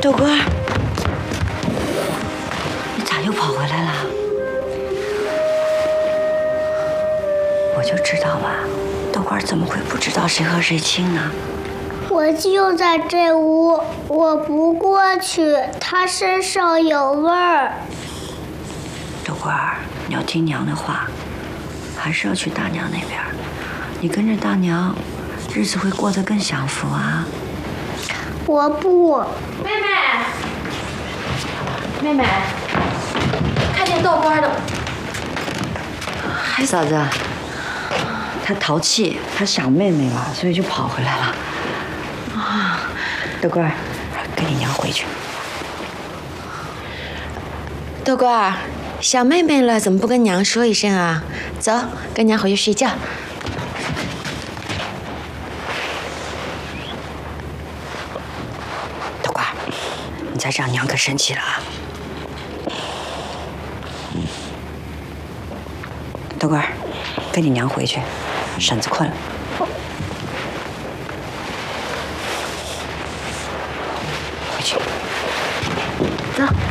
豆官，你咋又跑回来了？我就知道吧，豆官怎么会不知道谁喝谁亲呢？ 我就在这屋，我不过去，他身上有味儿。 豆官，你要听娘的话，还是要去大娘那边。你跟着大娘，日子会过得更享福啊。 我不。 妹妹，看见豆官的。 嫂子，他淘气，他想妹妹了，所以就跑回来了。啊，豆官，跟你娘回去。 豆官，想妹妹了，怎么不跟娘说一声啊？走，跟娘回去睡觉。 豆官，你再这样，娘可生气了啊！豆官，跟你娘回去，婶子困了。回去。走。